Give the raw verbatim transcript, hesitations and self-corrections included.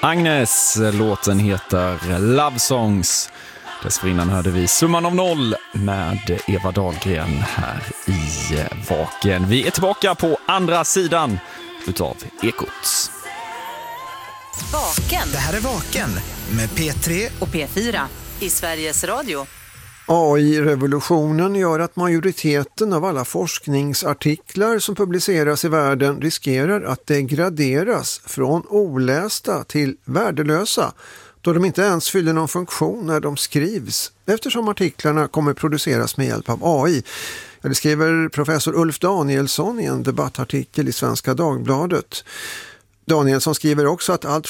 Agnes, låten heter Love Songs. Dessförinnan hörde vi Summan av noll med Eva Dahlgren här i Vaken. Vi är tillbaka på andra sidan utav Ekot. Vaken. Det här är Vaken med P tre och P fyra i Sveriges Radio. A I-revolutionen gör att majoriteten av alla forskningsartiklar som publiceras i världen riskerar att degraderas från olästa till värdelösa, då de inte ens fyller någon funktion när de skrivs, eftersom artiklarna kommer produceras med hjälp av A I. Det skriver professor Ulf Danielsson i en debattartikel i Svenska Dagbladet. Danielsson skriver också att allt